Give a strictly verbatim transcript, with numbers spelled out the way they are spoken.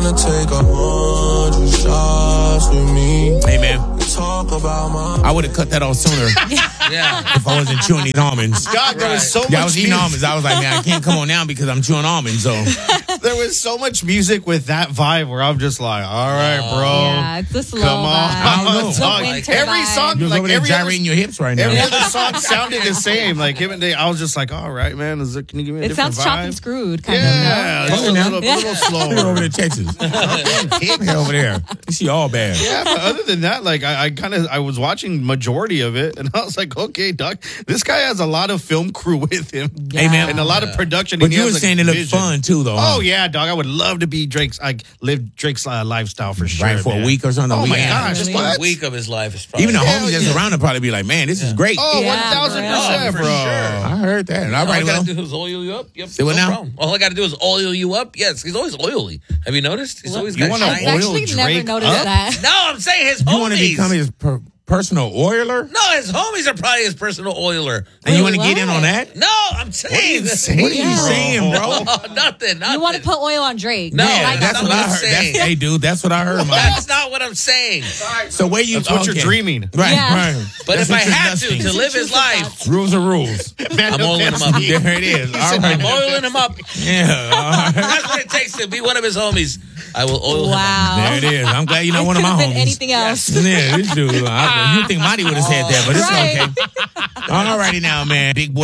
wanna take a hundred shots with me. Hey, man. Talk about my... I would have cut that off sooner. Yeah. If I wasn't chewing these almonds. God, there was so much Yeah, I was eating music. almonds. I was like, man, I can't come on now because I'm chewing almonds. So There was so much music with that vibe where I'm just like, all right, bro. Yeah, it's a slow Come on. vibe. I don't know. It's a Dog, winter every vibe. song, you're like over there every gyrating other, your hips right now. every other song sounded the same. Like him and they, I was just like, all right, man. Is it, can you give me a It different sounds vibe? chopped and screwed, kind Yeah, of. just a Okay, now. little, a little slower. You're over there, Texas. You're over there. You see all bad. Yeah, but other than that, like I, I kind of I was watching majority of it, and I was like, okay, Doc, this guy has a lot of film crew with him, Yeah. Hey, man. and a lot of production. But and he you were has, like, saying it looked vision. fun, too, though. huh? Oh yeah, dog. I would love to be Drake's. Like live Drake's uh, lifestyle for sure. Right, for a man. week or something, a Oh week my and a half. gosh, Really? what? A week of his life is probably. Even the Hell homies that's yeah. around would probably be like, man, this is great. Oh, Yeah, one thousand percent, for bro. sure. I heard that. All All I right, gotta well. do is oil you up. Yep. Say what no now? problem. All I gotta do is oil you up. Yes, he's always oily. Have you noticed? He's always You got wanna shiny. I've oil actually never Drake noticed up? that. No, I'm saying his You homies. want to become his per- personal oiler? No, his homies are probably his personal oiler. And you want Wait, to get in what? on that? No, I'm saying. What are you Yeah. saying, bro? Oh, nothing. Nothing. You want to put oil on Drake. No, Yeah, I that's got what you. I I'm heard. saying. That's, hey, dude, that's what I heard, man. That's not what I'm saying. So where you? That's what you're okay. dreaming. Right, Yeah. right. But That's if I what you're had to, dusting. to live his life, Rules are rules. I'm oiling him up. There it is. All I'm right. oiling him up. Yeah. all right. That's what it takes to be one of his homies. I will oil him up. Wow. There it is. I'm glad you're not It one of could my have been homies. anything else. Yeah, this dude. I, you think Monty would have said that, but it's Right. okay. All righty now, man. Big boy.